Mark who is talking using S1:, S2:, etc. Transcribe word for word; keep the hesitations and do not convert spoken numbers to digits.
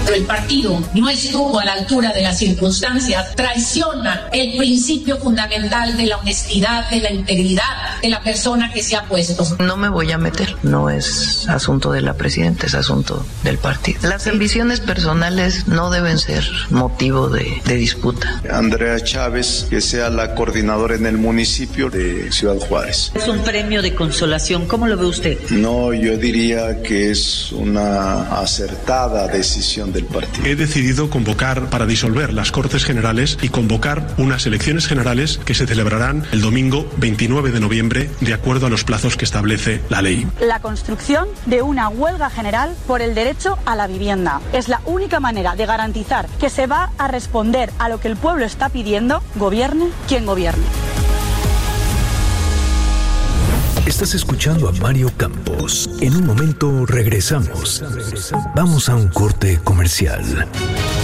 S1: el partido no estuvo a la altura de las circunstancias, traiciona el principio fundamental de la honestidad, de la integridad de la persona que se ha puesto.
S2: No me voy a meter, no es asunto de la presidenta, es asunto del partido. Las ambiciones personales no deben ser motivo de, de disputa.
S3: Andrea Chávez, que sea la coordinadora en el municipio de Ciudad Juárez.
S4: Es un premio de consolación, ¿cómo lo ve usted?
S3: No, yo diría que es una acertada decisión del partido.
S5: He decidido convocar para disolver las Cortes Generales y convocar unas elecciones generales que se celebrarán el domingo veintinueve de noviembre, de acuerdo a los plazos que establece la ley.
S6: La construcción de una huelga general por el derecho a la vivienda es la única manera de garantizar que se va a responder a lo que el pueblo está pidiendo, gobierne quien gobierne.
S7: Estás escuchando a Mario Campos. En un momento regresamos. Vamos a un corte comercial.